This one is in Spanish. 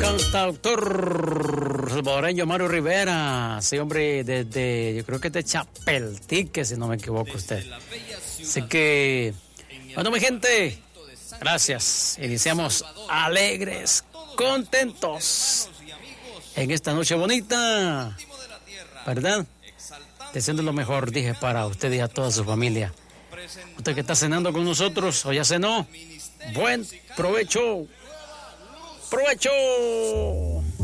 cantautor salvadoreño Mario Rivera, ese hombre desde, yo creo que es de Chapeltique, si no me equivoco usted. Así que, bueno, mi gente, gracias. Iniciamos alegres, contentos en esta noche bonita, ¿verdad? Deseando lo mejor, dije, para usted y a toda su familia. Usted que está cenando con nosotros o ya cenó, buen provecho. ¡Provecho!